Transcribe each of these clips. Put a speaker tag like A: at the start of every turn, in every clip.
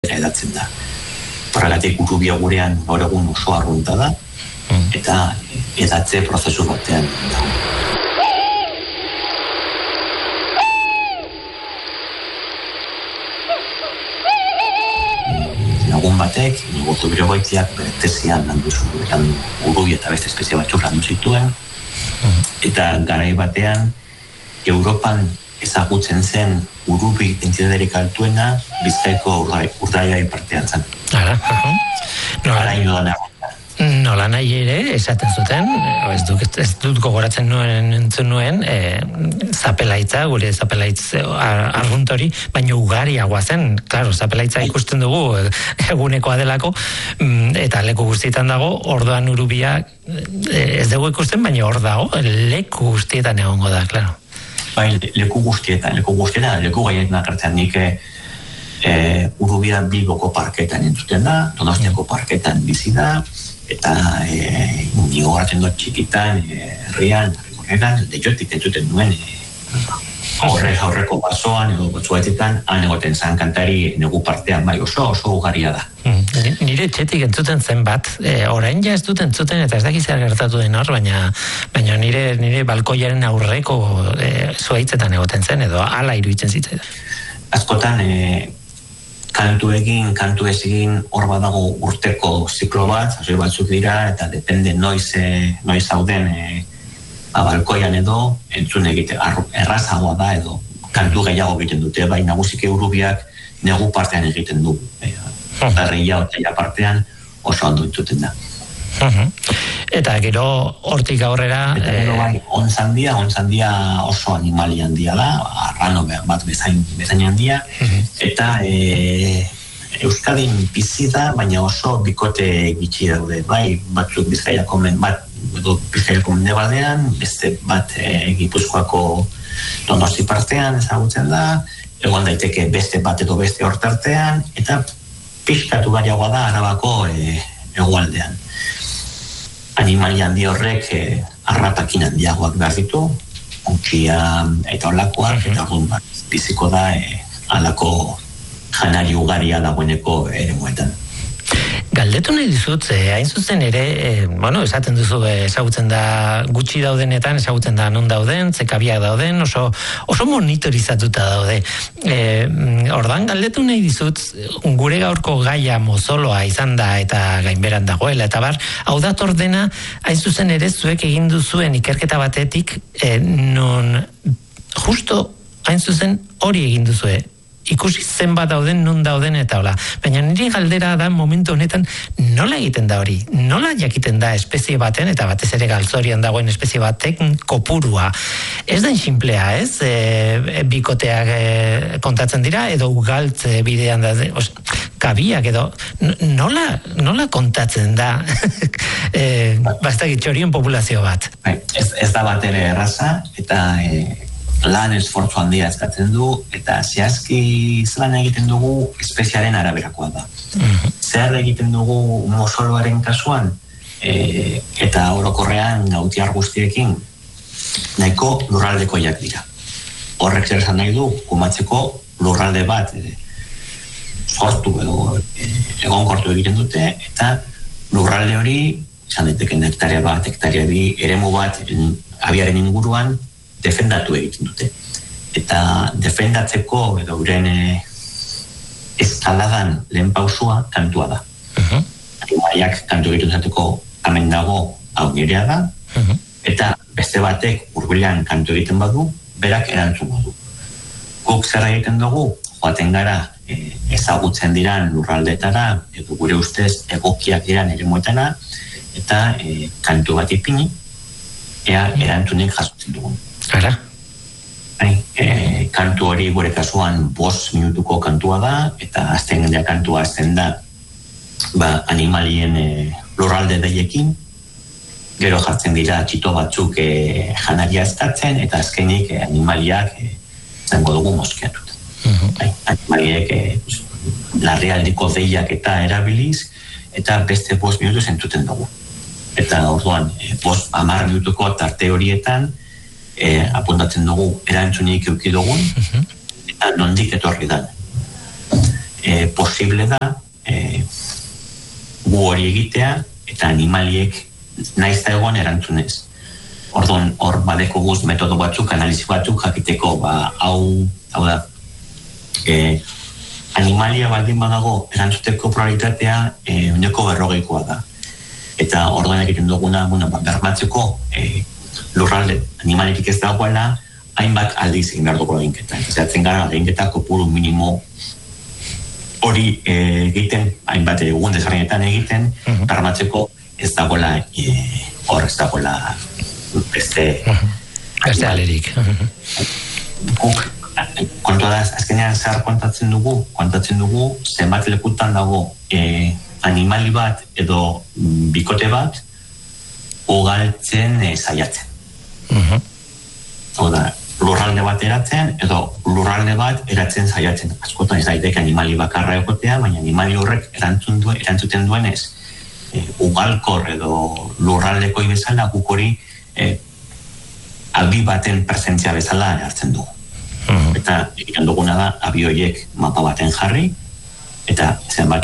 A: edatzen da. Horregatik urubia gurean gaur egun oso arrunta da, eta edatze prozesu batean da. Lagun batek, Igortu Birogoitiak bere tesian urubia eta beste espezie batzuk landu zituen, eta garai batean Europan ezagutzen zen urubi entitaterik altuena Bizkaiko Urdaibai partean zen.
B: Nola nahi ere, esaten zuten, ez dut gogoratzen entzun nuen, zapelaitza, gure zapelaitz arruntori, baina ugariagoa zen. Claro, zapelaitza ikusten dugu egunekoa delako, eta leku guztietan dago, orduan urubia ez dugu ikusten, baina hor dago, leku guztietan egongo da, claro.
A: Bai, leku guztietan, leku gaietan akartzen nik urubia Bilboko parketan entzuten da, Donostiako parketan bizi da, eta nigo garatzen dut txikitan, herrian, deiotik entzuten duen, aurreko basoan, edo batzuetetan, han egoten zan kantari negu partean, bai, oso ugaria da.
B: Nire txetik entzuten zen bat, orain ja ez dut entzuten eta ez dakiz zer gertatu den hor, baina nire balkoiaren aurreko zuaitzetan egoten zen, edo hala iruditzen zitzaidan.
A: Askotan, kantu ez egin hor badago urteko ziklo bat, azoi batzuk dira, eta depende noiz hauden balkoian edo, entzun egite, errazagoa da edo, kantu gehiago egiten dute, bai nagusike urubiak negu partean egiten du. Berria otaia partean oso ondo entzuten da.
B: Eta gero hortik aurrera...
A: Eta gero bai, onzandia oso animali handia da, arrano bat bezain handia, eta Euskadin bizi da, baina oso bikote gitxi daude, bai, batzuk Bizkaiako mendebaldean, beste bat Gipuzkoako Donosti partean ezagutzen da, egon daiteke beste bat edo beste hortartean, eta pixkatu gariagoa da Arabako hegoaldean. Animali handi horrek arrapakin handiagoak behar ditu, untxia eta olakoak, eta biziko da alako janari ugaria dagoeneko ere muetan.
B: Galdetu nahi dizut, hain zuzen ere, esaten duzu ezagutzen da gutxi daudenetan, ezagutzen da non dauden, zekabiak dauden, oso monitorizatuta daude. Ordan galdetu nahi dizut, gure gaurko gaia mozoloa izan da eta gainberan dagoela, eta bar, hau dator dena, hain zuzen ere zuek egin duzuen ikerketa batetik, non justo hain zuzen hori egin duzue. Ikusi zenbat dauden, non dauden eta hola. Baina niri galdera da momentu honetan nola egiten da hori? Nola jakiten da espezie baten, eta batez ere galtzorian dagoen espezie batek kopurua? Ez den simplea, ez? Bikoteak kontatzen dira, edo ugaltze bidean da, kabiak edo, nola kontatzen da bastakit txorien populazio bat?
A: Ez da bat ere erraza, eta lan esfortzu handia eskatzen du, eta zehazki zelan egiten dugu espeziaren araberakoa da. Zer egiten dugu mozoloaren kasuan, eta orokorrean gautiar guztiekin, nahiko lurraldekoiak dira. Horrek zer esan nahi du, kumatzeko lurralde bat sortu edo egonkortu egiten dute, eta lurralde hori, izan daiteke hektaria bat, hektaria bi, eremu bat, abiaren inguruan, defendatu egiten dute. Eta defendatzeko edo uren eskaladan lehen pausua kantua da. Animaliak kantu egiten zateko hemen dago hau nirea da, eta beste batek hurbilean kantu egiten badu, berak erantzun badu. Guk zer egiten dugu, joaten gara ezagutzen diran lurraldetara, edo gure ustez egokiak diran eremuetana, eta kantu bat ipini, ea erantzunik jasotzen dugun.
B: Ara?
A: Kantu hori gure kasuan 5 minutuko kantua da, eta azten kantua azten da animalien lurralde deiekin, gero jartzen dira txito batzuk janaria eskatzen, eta azkenik animaliak zango dugu moskeatut. Animaliek larrialdiko deiak eta erabiliz, eta beste 5 minutu zentzuten dugu. Eta orduan, 10 minutuko tarte horietan, apuntatzen dugu erantzunik eukidugun, eta nondik etorri dan. posible da gu hori egitea eta animaliek naiz da egon erantzunez. Orduan, hor badeko guz metodo batzuk, analizi batzuk jakiteko, hau da, animalia baldin badago erantzuteko probabilitatea 40%koa da. Eta orduan egiten duguna, bermatzeko lurralde animalitik ez dagoela, hainbat aldiz egin behar dugu eginketa. Zaten gara, eginketa kopuru minimo hori egiten, hainbat egun desarrenetan egiten, bermatzeko ez dagoela, hor ez dagoela beste
B: alerik.
A: Kontua da, azkenean zer kontatzen dugu, zenbat lekutan dago animali bat edo bikote bat ugaltzen saiatzen. Hau da, lurralde bat eratzen edo lurralde bat eratzen saiatzen. Askotan ez daiteke animali bakarra egotea, baina animali horrek erantzuten duenez ugalkor edo lurraldeko bezala guk hori albi baten presentzia bezala hartzen dugu. Eta egiten duguna da abioiek mapa baten jarri eta zenbat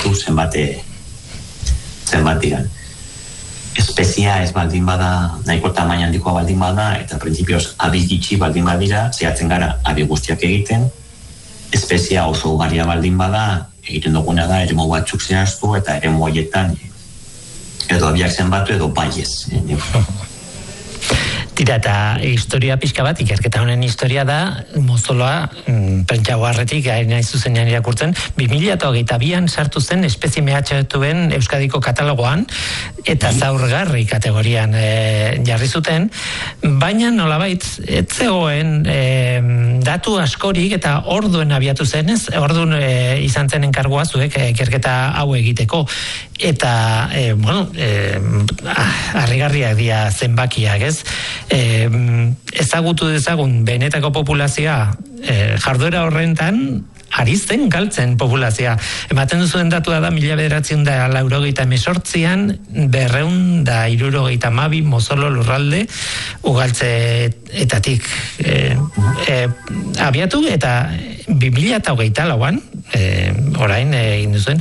A: diran. Espezia ez baldin bada, nahiko tamaina handikoa baldin bada, eta printzipioz abi gitxi baldin badira, zehatzen gara abi guztiak egiten. Espezia oso ugaria baldin bada, egiten duguna da eremu batzuk zehaztu eta eremu horietan edo abiak zenbatu edo baiez.
B: Tira, eta historia pixka bat, ikerketa honen historia da, mozoloa, prentxagoarretik, nahi zuzenean irakurtzen, 2022an sartu zen espezie mehatxatuen Euskadiko katalogoan, eta zaurgarri kategorian jarri zuten, baina nolabait, ez zegoen datu askorik eta orduen abiatu zen, ez? Orduen izan zen enkargua zuek ikerketa hau egiteko, eta, harrigarriak dira zenbakiak, ez? Ezagutu dezagun benetako populazioa jarduera horrentan ari zen galtzen populazioa. Ematen duzuen datua da 1998an 272 mozolo lurralde ugaltzeetatik abiatu eta 2024an orain egin duzuen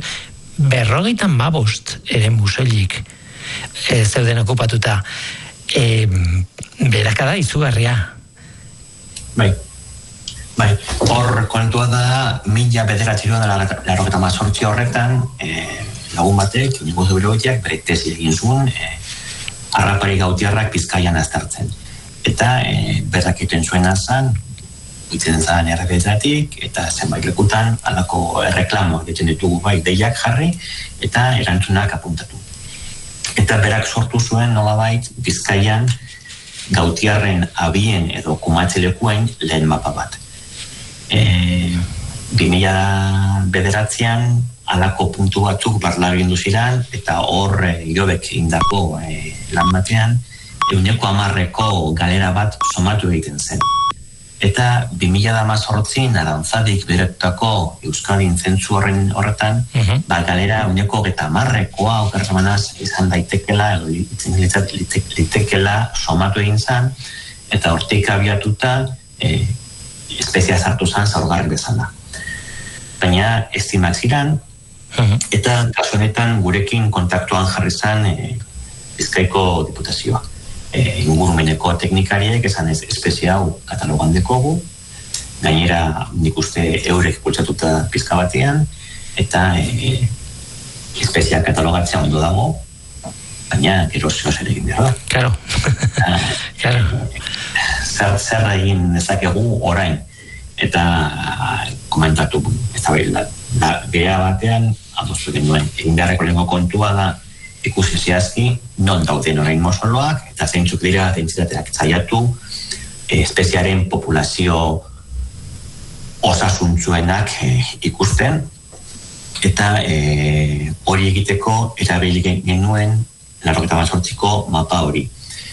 B: 55 ere musoilik zeuden okupatuta. Berakada izugarria.
A: Bai, hor kontua da 1998 horretan lagun batek, Inigo Zubirogoitiak bere tesi egin zuen harrapari gautiarrak Bizkaian aztertzen. Eta berak egiten zuena zen, itzen zen errepetatik, eta zenbait lekutan alako erreklamo egiten ditugu bai deiak jarri eta erantzunak apuntatu. Eta berak sortu zuen nolabait Bizkaian gautiarren abien edo kumatzelekuen lehen mapa bat. 2009an alako puntu batzuk barlagindu ziren eta hor Jobek indako lan batean 110% galera bat somatu egiten zen. Eta 2018 Arantzadik beretutako Euskadin zentzu horretan, galera 110%koa okerzamanaz izan daitekela, edo litekela somatu egin zen, eta hortik abiatuta espezia sartu zen zaurgarri bezala. Baina estimak ziren, eta kasu honetan gurekin kontaktuan jarri zen Bizkaiko Diputazioa. Ingurumeneko teknikariek esan espezia hau katalogan dekogu, gainera nik uste eurek bultzatuta pizka batean, eta espezia katalogatzea ondo dago, baina gero zer egin behar da.
B: Claro.
A: Zer egin dezakegu orain, eta komentatu, ez da beha batean, adostu genuen, egin beharreko lehenko kontua da, ikusi zehazki, non dauden orain mozoloak, eta zeintzuk dira dentsitateak zaiatu espeziaren populazio osasuntzuenak ikusten, eta hori egiteko erabili genuen 98ko mapa hori.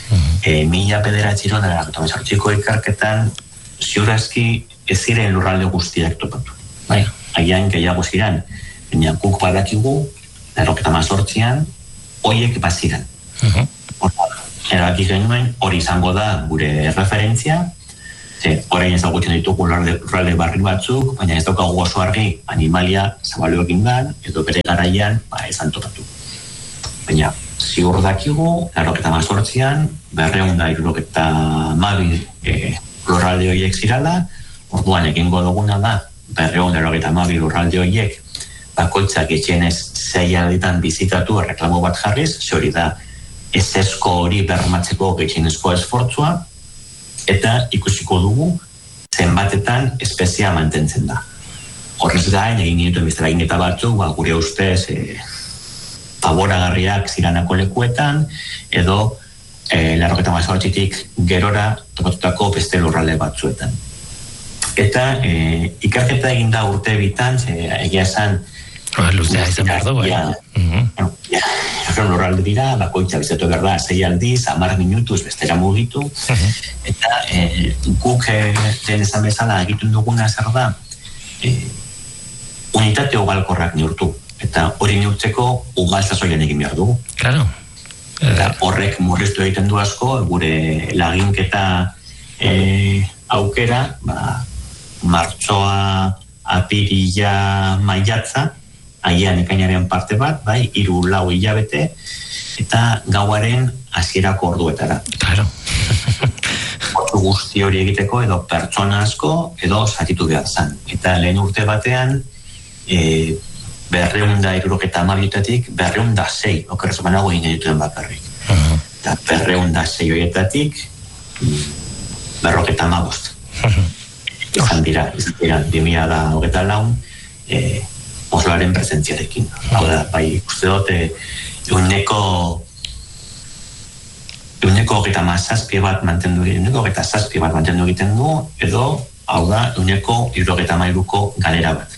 A: 1998ko ikerketan ziurazki ez ziren lurralde guztiak topatu. Agian gehiago ziren, baina guk badakigu 98an horiek baziren. Erabaki genuen hori izango da gure referentzia, Orain ezagutzen ditugu lurralde barri batzuk, baina ez daukagu oso argi animalia zabalu egin dan, edo bere garaian ezan tokatu. Baina, ziur dakigu, 98an, 272 lurralde horiek zirala, orduan egingo duguna da, 272 lurralde horiek, bakoitzak etxenez 6 alditan bizitatu erreklamo bat jarriz, hori da, ezezko hori bermatzeko getxenezko esfortzua, eta ikusiko dugu zenbatetan espezia mantentzen da. Horrez gain, egin dituen bizteragin batzuk, gure ustez favoragarriak ziranako lekuetan, edo 98tik gerora tokatutako beste lurralde batzuetan. Eta ikerketa egin da urte bitan, egia esan
B: luzea izan behar du,
A: lurralde dira, bakoitza bizatu behar da 6 aldiz, 10 minutuz bestera mugitu, eta guk den esan bezala egiten duguna zer da unitate ugalkorrak neurtu, eta hori neurtzeko ugaltzazoian egin behar dugu.
B: Claro.
A: Eta horrek murriztu egiten du asko, gure laginketa aukera, martxoa, apirila, maiatza, agian ekainaren parte bat, 3-4 hilabete, eta gauaren hasierako orduetara.
B: Claro.
A: Ordu guzti hori egiteko, edo pertsona asko, edo zatitu behar zan. Eta lehen urte batean, 272-tik 206, okerrezo banago egin dituen bakarrik. Eta 206 horietatik 215. Izan dira, 2024, Osloaren presentziarekin. Hau da, uste dut, euneko 37 bat mantendu egiten du, edo, hau da, euneko 73ko galera bat.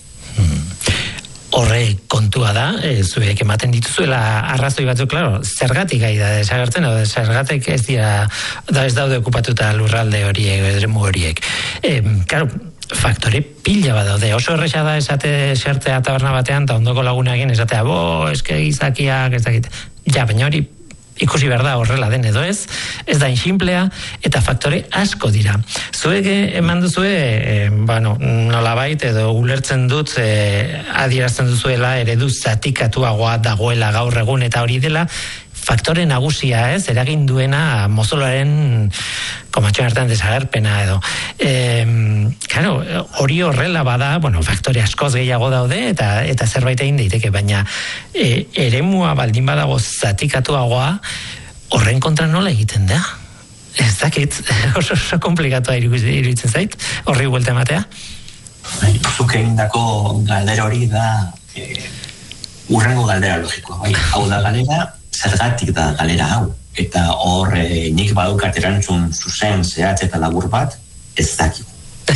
B: Horre kontua da, zuek ematen dituzuela arrazoi batzuk, klaro, zergatik gai da desagertzen, edo zergatik ez dira, ez daude okupatuta lurralde horiek, eremu horiek. Klaro, faktore pila bat daude, oso erresa da esate xertzea taberna batean, eta ondoko lagunakin esatea, eske gizakiak, ezakit, baina hori ikusi behar da horrela den edo ez da inximplea, eta faktore asko dira. Zuek eman duzue, nolabait edo ulertzen dut adierazten duzuela eredu zatikatuagoa dagoela gaur egun, eta hori dela faktore nagusia, eragin duena mozoloaren komatxoen artean desagerpena edo. Claro, hori horrela bada, faktore askoz gehiago daude eta zerbait egin daiteke, baina eremua baldin badago zatikatuagoa, horren kontra nola egiten da? Ez dakit, oso komplikatua iruditzen zait, horri buelta ematea?
A: Zuk egindako galdera hori da urrengo galdera logikoa, hau da galera, zergatik da galera hau, eta hor nik badukat erantzun zuzen, zehatz eta labur bat, ez dakigu.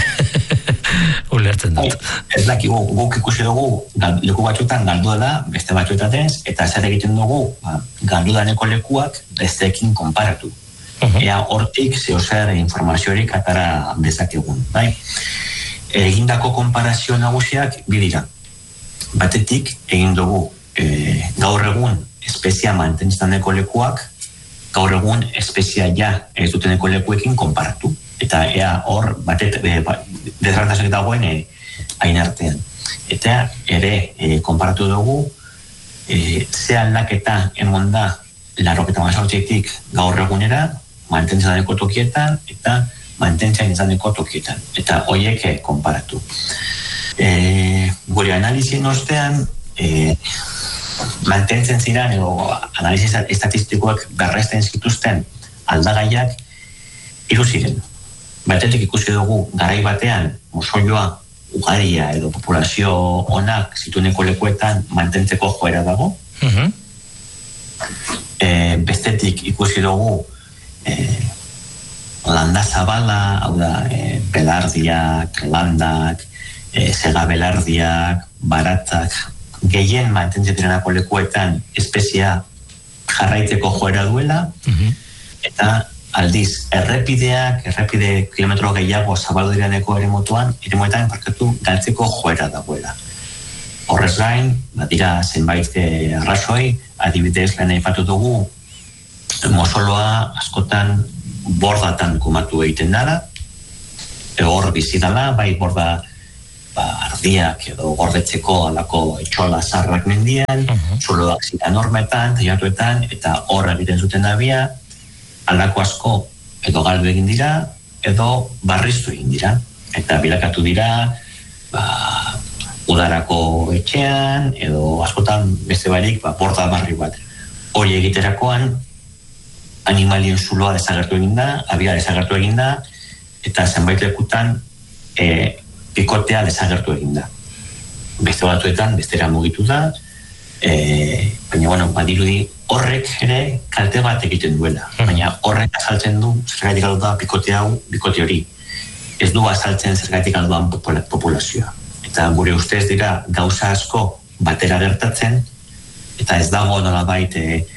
B: Ulertzen dut.
A: Ez dakigu, guk ikusi dugu leku batzuetan galdu dela, beste batzuetan ez, eta zer egiten dugu galdu daneko lekuak besteekin konparatu. Ea hortik zehozer informaziorik atara bezakegun. Egindako konparazio nagusiak bidira. Batetik egin dugu gaur egun espezia mantentzaneko lekuak gaur egun espezia ez duteneko lekuekin konparatu. Eta ea hor desgartazioak dagoen hain artean. Eta ere konparatu dugu ze aldaketa emon da 98tik gaur egunera mantentzaneko tokietan eta mantentzan izaneko tokietan. Eta horiek konparatu. Gure analizien ostean mantentzen ziren edo analizis estatistikoak berresten zituzten aldagaiak 3 ziren. Batetik ikusi dugu garai batean mosoioa ugaria edo populazio onak zitueneko lekuetan mantentzeko joera dago. Bestetik ikusi dugu landa zabala, hau da, belardiak, landak, sega belardiak, baratzak, gehien mantentzen direnako lekuetan espezia jarraitzeko joera duela, eta aldiz, errepide kilometro gehiago zabaldu direneko eremuetan galtzeko joera dagoela. Horrez gain, dira zenbait arrazoi, adibidez lehen aipatu dugu, mozoloa askotan bordatan kumatu egiten dara, hor bizitala, bai borda ardiak edo gordetzeko alako etxola zarrak mendian, zuloak zita normetan, teiatuetan, eta hor egiten zuten dabia, alako asko edo galdu egin dira, edo barriztu egin dira, eta bilakatu dira, udarako etxean, edo askotan beste barik, borda barri bat. Hori egiterakoan, animalien zuloa desagertu eginda, abia desagertu eginda, eta zenbait lekutan pikotea desagertu eginda. Beste batuetan, bestera mugitu da, baina, badirudi horrek ere kalte bat egiten duela. Baina horrek azaltzen du zergatik aldo da pikote hau, pikote hori. Ez du azaltzen zergatik aldo da populazioa. Eta gure ustez dira gauza asko batera gertatzen, eta ez dago nolabait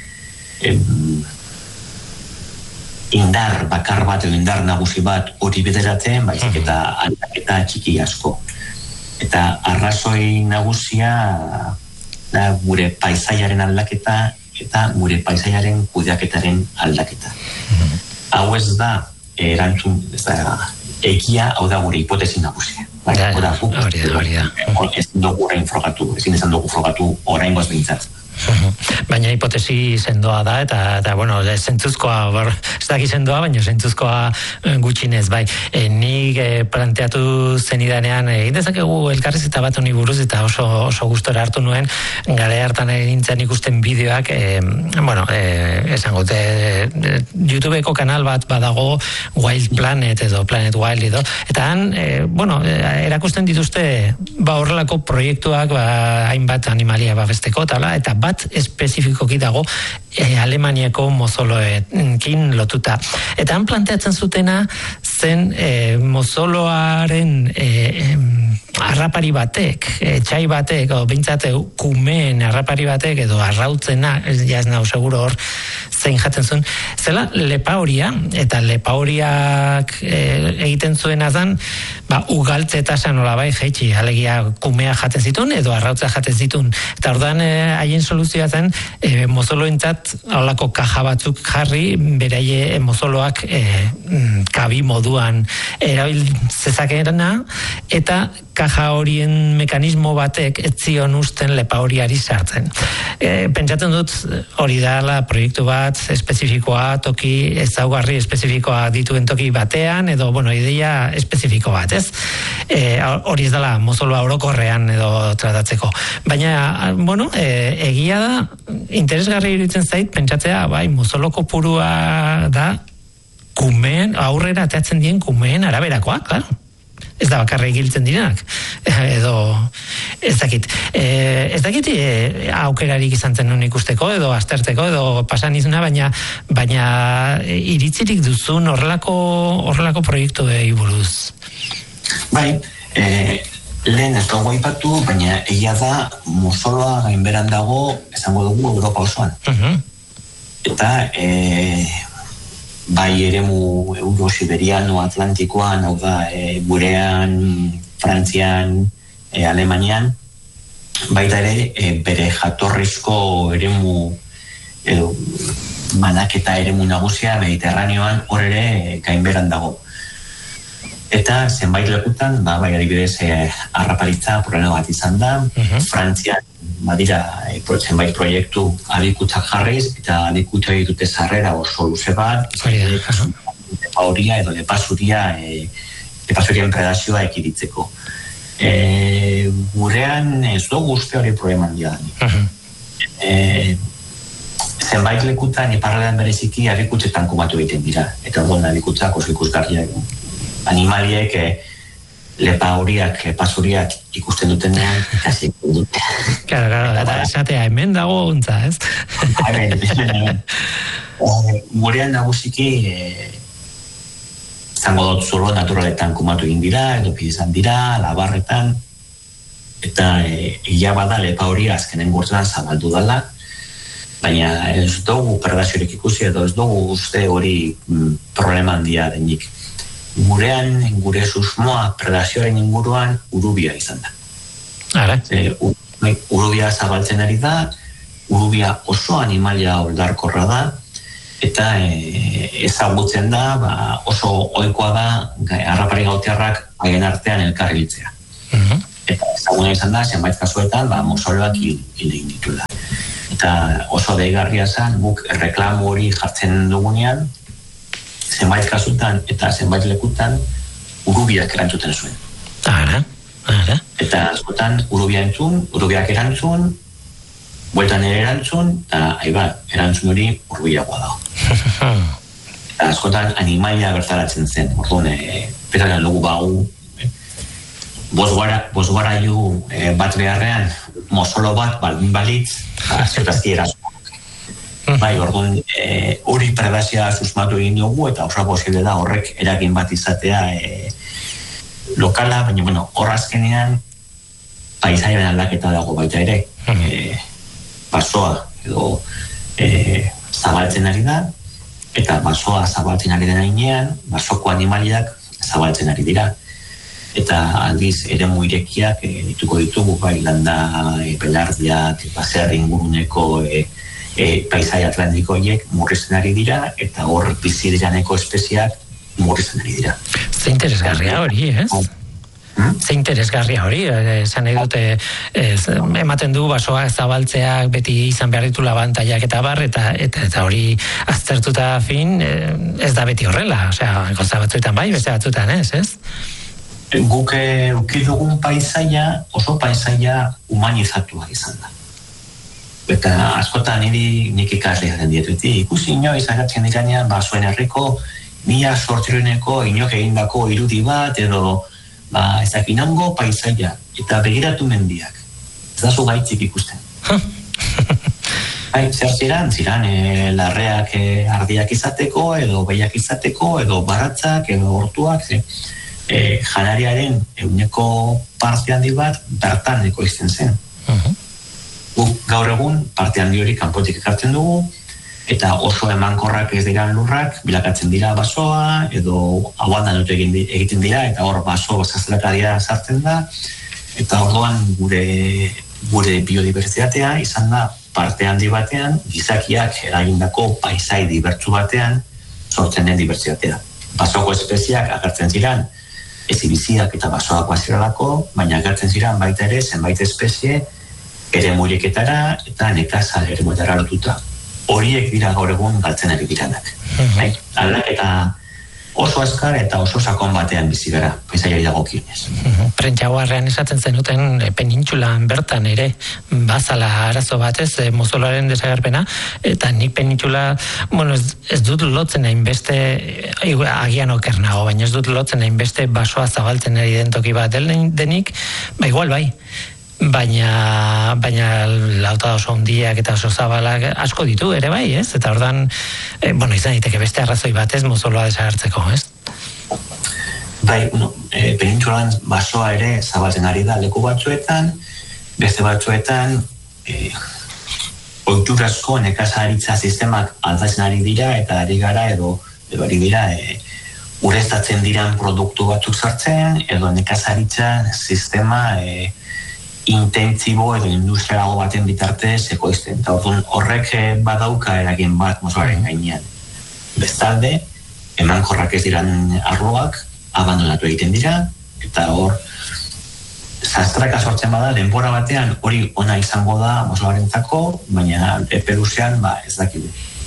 A: indar bakar bat edo indar nagusi bat hori bederatzen, baizik eta aldaketa txiki asko. Eta arrazoi nagusia da gure paisaiaren aldaketa eta gure paisaiaren kudeaketaren aldaketa. Hau ez da erantzun, ez da egia, hau da gure hipotesi nagusia.
B: Hori da.
A: Ez dugu orain frogatu, ezin esan dugu frogatu orain goz behintzat.
B: Baina hipotesi sendoa da, eta bueno, zentzuzkoa, ez daki sendoa, baina zentzuzkoa gutxinez, bai. Nik planteatu zenidanean, egin dezakegu elkarrizketa bat honi buruz, eta oso gustora hartu nuen, gara hartan nintzen ikusten bideoak, esango, YouTubeko kanal bat badago, Wild Planet edo Planet Wild edo, eta han, erakusten dituzte, horrelako proiektuak, hainbat animalia babesteko, eta bat espezifikoki dago Alemaniako mozoloekin lotuta. Eta han planteatzen zutena zen mozoloaren harrapari batek, etxai batek, edo bintzate kumeen harrapari batek, edo arrautzena, ez nahu seguro hor zein jaten zuen, zela lepa horia, eta lepa horiak egiten zuena zen, ugaltze tasa nolabai jaitsi, alegia kumea jaten zituen, edo arrautza jaten zituen. Eta ordan haien soluzioa zen, mozoloentzat holako kaja batzuk jarri, beraie mozoloak kabi moduan erabil zezakeena, eta kaja horien mekanismo batek ez zion usten lepa horiari sartzen. Pentsatzen dut hori dela proiektu bat espezifikoa, toki ezaugarri espezifikoa dituen toki batean, edo, ideia espezifiko bat, ez? Hori ez dela mozoloa orokorrean edo tratatzeko. Baina, egia da, interesgarri iruditzen zait, pentsatzea, mozolo kopurua da kumeen, aurrera ateatzen dien kumeen araberakoa, klaro. Ez da bakarra egiltzen direnak, edo ez dakit. Ez dakit aukerarik izan zen nun ikusteko, edo azterteko, edo pasan izuna, baina iritzirik duzun horrelako proiektu buruz.
A: Bai, lehen ez dago aipatu, baina egia da mozoloa gainberan dago, esango dugu Europa osoan. Eta bai eremu euro-siberiano atlantikoan, hau da, gurean, Frantzian, Alemanian, baita ere, bere jatorrizko eremu, manaketa eremu nagusia, Mediterraneoan, hor ere gainberan dago. Eta zenbait lekutan, bai adibidez, harraparitza problema bat izan da, Frantzian, badira, zenbait proiektu adikutzak jarriz, eta adikutza ditute zarrera oso luze bat, lepa edo lepazurien predazioa ekiritzeko. Gurean ez dugu uste hori problema handia da. Zenbait lekutan iparraldean bereziki adikutzetan komatu egiten dira, eta adikutzak oso ikusgarriak animaliek lepa horiak, lepazuriak ikusten dutenean, ikasi dute.
B: Claro, eta esatea hemen dago ontza, ez?
A: Hemen. Gurean nagusiki zango dut zulo naturaletan komatu egin dira, edo pidizan dira, labarretan, eta egia bada lepa hori azkenen gurtzen zabaldu dela, baina ez dugu predaziorik ikusi, edo ez dugu uste hori problema handia denik. Gurean, gure susmoa predazioaren inguruan urubia izan da. Urubia zabaltzen ari da, urubia oso animalia oldarkorra da, eta ezagutzen da, oso ohikoa da harrapari gautiarrak haien artean elkarbiltzea. Eta ezaguna izan da, zenbait kasuetan, mozorroak egin dituela. Eta oso deigarria zen, guk reklamu hori jartzen dugunean, zenbait kasutan eta zenbait lekutan urubiak erantzuten zuen.
B: Ara.
A: Eta askotan urubiak erantzun, bueltan ere erantzun, eta erantzun hori urbiagoa da. Eta askotan animalia bertaratzen zen. Orduan, petaren dugu bau, bosgarailu bat beharrean, mozolo bat baldin balitz, ziutazki erasoak. Orduan, hori predazia susmatu egin dugu, eta oso posible da horrek eragin bat izatea lokala, baina, hor azkenean, paisaiaren aldaketa dago baita ere. Basoa edo zabaltzen ari da, eta basoa zabaltzen ari den heinean, basoko animaliak zabaltzen ari dira. Eta aldiz eremu irekiak dituko ditugu, landa, belardiak, baserri inguruneko paisai atlantikoiek murrizten ari dira, eta hor bizi diraneko espeziak murrizten ari dira.
B: Ze interesgarria hori, ez? Ze interesgarria hori, esan nahi dute ematen du basoak zabaltzeak beti izan behar ditu labantaiak eta bar, eta hori aztertuta fin ez da beti horrela, gauza batzuetan bai, beste batzuetan ez?
A: Guk dugun paisaia, oso paisaia humanizatua izan da. Eta askotan nik ikasle jaten dietuti, ikusi inoiz agatzen diranean basoen herriko 1800 inok egindako irudi bat, edo ezakinango paisaia, eta begiratu mendiak. Ez da zu gaitzik ikusten. Zer ziran larreak ardiak izateko, edo behiak izateko, edo baratzak, edo hortuak, janariaren eguneko parte handi bat bertan ekoizten zen. Gaur egun parte handi hori kanpotik ekartzen dugu, eta oso emankorrak ez diran lurrak bilakatzen dira basoa, edo aguandan dut egiten dira, eta hor baso zaztelakaria sartzen da, eta orduan gure biodibertsitatea izan da parte handi batean, gizakiak eragindako paisai dibertsu batean sortzen den dibertsitatea. Basoko espeziak agertzen ziran, ezibiziak eta basoak baziralako, baina agertzen ziran baita ere zenbait espezie eremuriketara eta nekazal eremuetara lotuta. Horiek dira gaur egun galtzen ari diranak. Aldaketa oso azkar eta oso sakon batean bizi gara, paisaiari dagokionez.
B: Prentxaguarrean esaten zenuten penintxulan bertan ere bazala arazo batez, mozoloaren desagerpena, eta nik penintxula, ez dut lotzen hainbeste, agian okernago, baina ez dut lotzen hainbeste basoa zabaltzen ari den toki bat denik, igual bai. Baina lauta oso hondiak eta oso zabalak asko ditu ere bai, ez? Eta ordan, izan daiteke beste arrazoi batez mozoloa desagertzeko, ez?
A: Penintxulan basoa ere zabaltzen ari da leku batzuetan, beste batzuetan ohiturazko nekazaritza sistemak aldatzen ari dira, eta ari gara edo ari dira ureztatzen diran produktu batzuk sartzen, edo nekazaritza sistema intentsibo edo industrialago baten bitartez ekoizten. Eta horrek badauka eragin bat mozolaren gainean. Bestalde, emankorrak ez diran arloak abandonatu egiten dira, eta hor sastraka sortzen bada, denbora batean hori ona izango da mozolarentzako, baina eperuzean ez dakigu.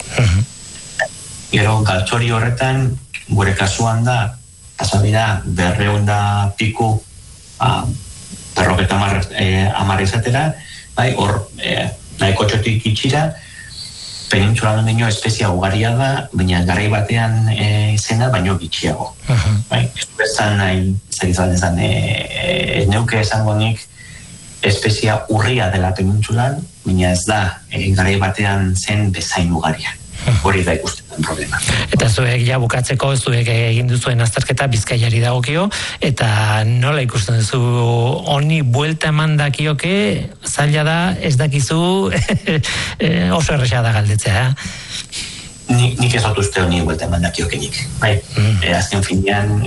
A: Gero, galtzori horretan, gure kasuan da, pasabira 200 piku perroketa 10 izatera, hor nahiko txotik itxira, penintxulan ondino espezia ugaria da, baina garai batean izena, baino gitxiago. Ez bezan nahi, ez neuke esango nik espezia urria dela penintxulan, baina ez da garai batean zen bezain ugaria. Hori da ikusten den problema.
B: Eta zuek bukatzeko, zuek egin duzuen azterketa Bizkaiari dagokio, eta nola ikusten duzu honi buelta eman dakioke, zaila da, ez dakizu oso erresa da galdetzea.
A: Nik ez dut uste honi buelta eman dakioke nik. Azken finean,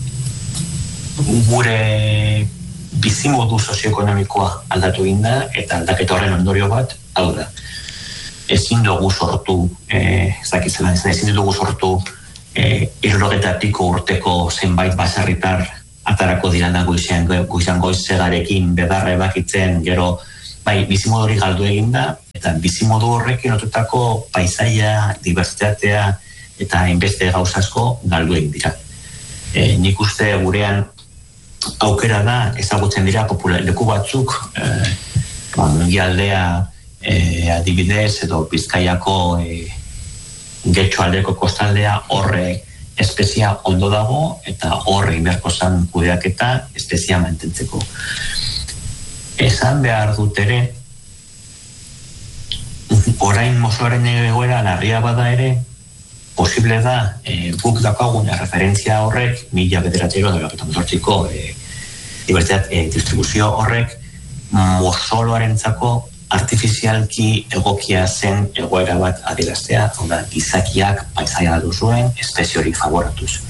A: gure bizimodu sozioekonomikoa aldatu egin da, eta aldaketa horren ondorio bat, hau da. ezin dugu sortu, ezin dugu sortu 70 urteko zenbait baserritar atarako dirana goizan goizegarekin bedarra ebakitzen, gero bai, bizimodu hori galdu eginda, eta bizimodu horrekin lotutako paisaia, diversitatea eta hainbeste gauzasko galdu egin dira. Nik uste gurean aukera da, ezagutzen dira leku batzuk, Mungialdea adibidez, edo Bizkaiako Getxoaldeko kostaldea horre espezia ondo dago, eta horre inberko zan kudeaketa espezia mantentzeko. Esan behar dut ere, orain mozoaren egoera larria bada ere, posible da, guk daukagun referentzia horrek, 1998ko distribuzio horrek, mozoloarentzako artifizialki egokia zen egoera bat adieraztea, hau da, gizakiak paisaia du zuen, espezie hori favoratuz.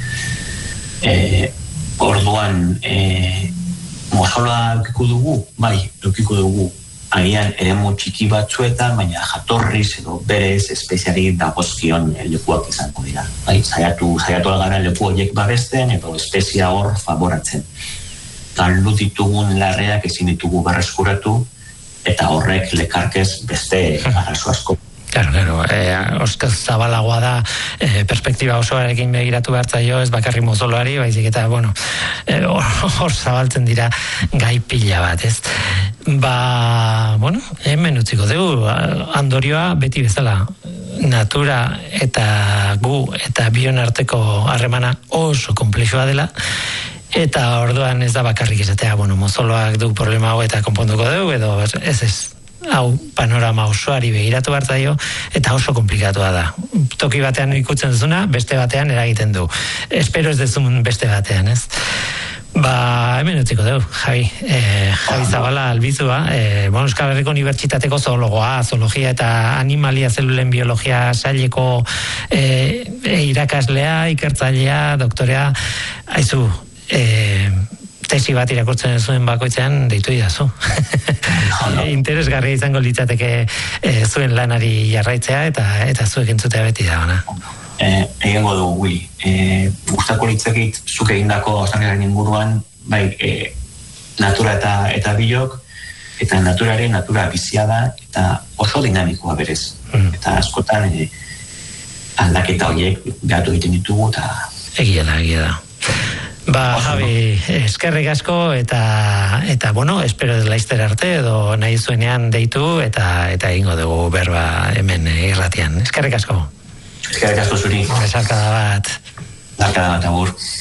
A: Orduan, mozoloa eukiko dugu, bai, eukiko dugu, agian eremu txiki batzuetan, baina jatorriz edo berez espeziari dagozkion lekuak izango dira. Bai, saiatu gara leku horiek babesten edo espezia hor favoratzen. Galdu ditugun larreak ezin ditugu berreskuratu, eta horrek lekarkez beste arazo asko.
B: Claro, oskaz zabalagoa da, perspektiba osoarekin begiratu behartzaio, ez bakarri mozoloari, baizik eta, hor zabaltzen dira gai pila bat, ez? Hemen utziko dugu, ondorioa beti bezala, natura eta gu eta bion arteko harremana oso konplexua dela, eta orduan ez da bakarrik esatea, mozoloak du problema hau eta konponduko dugu, edo ez, hau panorama osoari begiratu hartzaio, eta oso komplikatua da. Toki batean ikutzen duzuna, beste batean eragiten du. Espero ez dezun beste batean, ez? Hemen utziko dugu, Javi Zabala Albizua, Euskal Herriko Unibertsitateko zoologia eta animalia zelulen biologia saileko irakaslea, ikertzailea, doktorea, aizu, tesi bat irakurtzen zuen bakoitzean deitu idazu. Interesgarria izango litzateke zuen lanari jarraitzea eta zuek entzutea beti da, ona.
A: Egingo dugu, Willy. Gustako litzakit zuk egindako hausnarketaren inguruan, bai, natura eta bilok, eta natura bizia da, eta oso dinamikoa berez. Eta askotan aldaketa horiek behatu egiten ditugu, eta...
B: Egia da. Javi, eskerrik asko eta espero laizter arte edo nahi zuenean deitu eta egingo dugu berba hemen irratian. Eskerrik asko.
A: Eskerrik asko zuri.
B: Besarkada bat.
A: Agur.